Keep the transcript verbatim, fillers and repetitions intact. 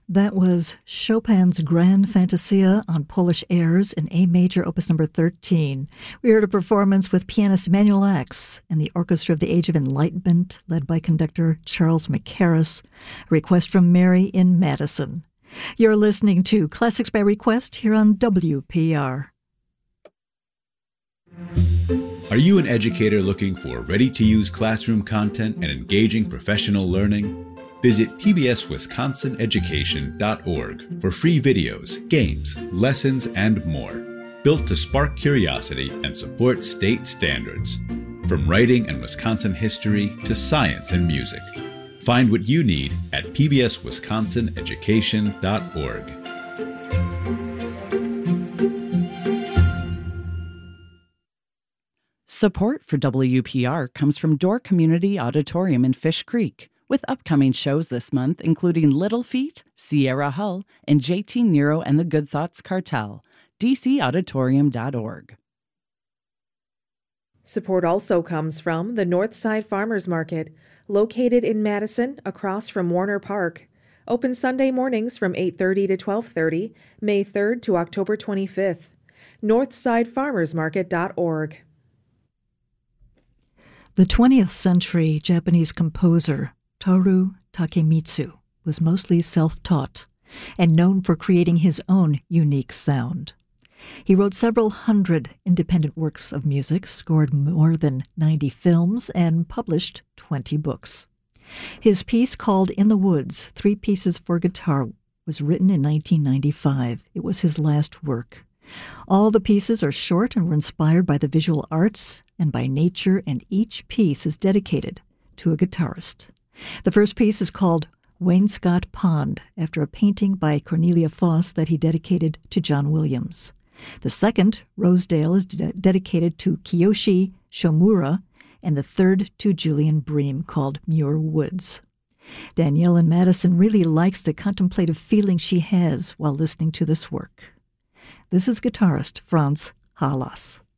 That was Chopin's Grand Fantasia on Polish airs in A major, opus number thirteen. We heard a performance with pianist Emanuel Ax and the Orchestra of the Age of Enlightenment, led by conductor Charles Mackerras. A request from Mary in Madison. You're listening to Classics by Request here on W P R. Are you an educator looking for ready-to-use classroom content and engaging professional learning? Visit P B S Wisconsin Education dot org for free videos, games, lessons, and more, built to spark curiosity and support state standards. From writing and Wisconsin history to science and music. Find what you need at P B S Wisconsin Education dot org. Support for W P R comes from Door Community Auditorium in Fish Creek, with upcoming shows this month including Little Feat, Sierra Hull, and J T Nero and the Good Thoughts Cartel. D C auditorium dot org. Support also comes from the Northside Farmers Market, located in Madison across from Warner Park. Open Sunday mornings from eight thirty to twelve thirty, May third to October twenty-fifth. northside farmers market dot org. The twentieth century Japanese composer Toru Takemitsu was mostly self-taught and known for creating his own unique sound. He wrote several hundred independent works of music, scored more than ninety films, and published twenty books. His piece called In the Woods, Three Pieces for Guitar, was written in nineteen ninety-five. It was his last work. All the pieces are short and were inspired by the visual arts and by nature, and each piece is dedicated to a guitarist. The first piece is called Wainscot Pond, after a painting by Cornelia Foss that he dedicated to John Williams. The second, Rosedale, is de- dedicated to Kiyoshi Shomura, and the third to Julian Bream, called Muir Woods. Danielle in Madison really likes the contemplative feeling she has while listening to this work. This is guitarist Franz Halas.